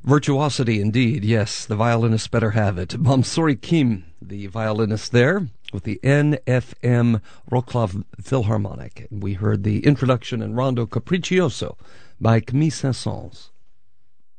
Virtuosity indeed, yes, the violinists better have it. Mansouri Kim, the violinist there, with the NFM Wroclaw Philharmonic. We heard the introduction in Rondo Capriccioso by Camille Saint-Saëns.